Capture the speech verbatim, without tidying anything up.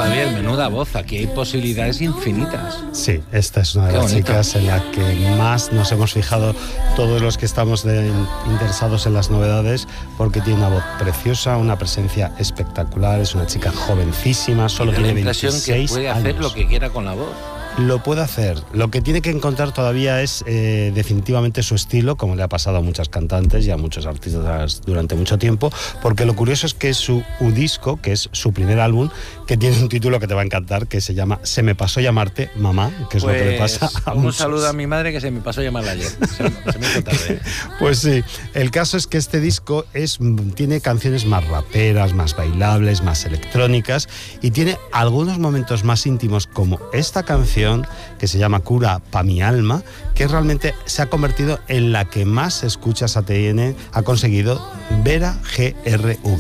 Javier, menuda voz, aquí hay posibilidades infinitas. Sí, esta es una de Qué las bonito. chicas en la que más nos hemos fijado todos los que estamos de- interesados en las novedades, porque tiene una voz preciosa, una presencia espectacular, es una chica jovencísima, solo Me da la tiene impresión que veintiséis puede hacer años. lo que quiera con la voz. Lo puede hacer. Lo que tiene que encontrar todavía es eh, definitivamente su estilo, como le ha pasado a muchas cantantes y a muchos artistas durante mucho tiempo, porque lo curioso es que su U-Disco, que es su primer álbum, que tiene un título que te va a encantar, que se llama Se me pasó llamarte mamá, que es Pues, lo que le pasa a un muchos. saludo a mi madre que se me pasó a llamarla ayer. Se, se me hizo tarde. ¿eh? Pues sí, el caso es que este disco es, tiene canciones más raperas, más bailables, más electrónicas, y tiene algunos momentos más íntimos, como esta canción que se llama Cura pa' mi alma, que realmente se ha convertido en la que más escuchas a T N ha conseguido Vera G R V.